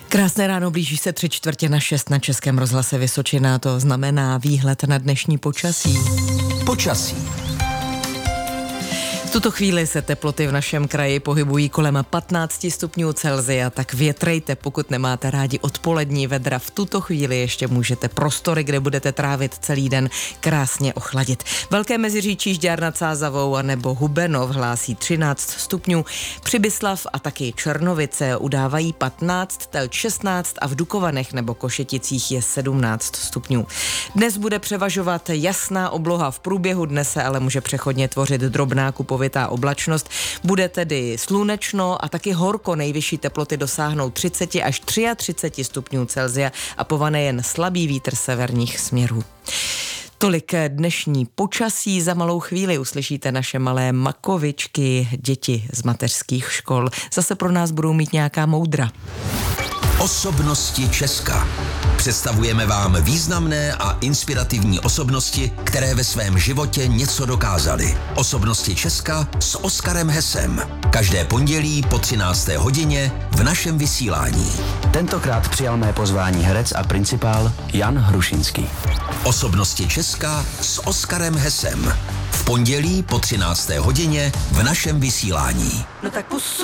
Krásné ráno, blíží se 5:45 na Českém rozhlase Vysočina, to znamená výhled na dnešní počasí. V tuto chvíli se teploty v našem kraji pohybují kolem 15 stupňů Celsia, tak větrejte, pokud nemáte rádi odpolední vedra. V tuto chvíli ještě můžete prostory, kde budete trávit celý den, krásně ochladit. Velké Meziříčí, Žďár nad Sázavou nebo Hubenov hlásí 13 stupňů. Přibyslav a taky Černovice udávají 15, Telč 16 a v Dukovanech nebo Košeticích je 17 stupňů. Dnes bude převažovat jasná obloha, v průběhu dne se ale může přechodně tvořit drobná kupovitá oblačnost. Bude tedy slunečno a taky horko, nejvyšší teploty dosáhnou 30 až 33 stupňů Celsia a povane jen slabý vítr severních směrů. Tolik dnešní počasí, za malou chvíli uslyšíte naše malé makovičky, děti z mateřských škol. Zase pro nás budou mít nějaká moudra. Osobnosti Česka. Představujeme vám významné a inspirativní osobnosti, které ve svém životě něco dokázaly. Osobnosti Česka s Oskarem Hesem. Každé pondělí po 13. hodině v našem vysílání. Tentokrát přijal mé pozvání herec a principál Jan Hrušinský. Osobnosti Česka s Oskarem Hesem. V pondělí po 13. hodině v našem vysílání. No tak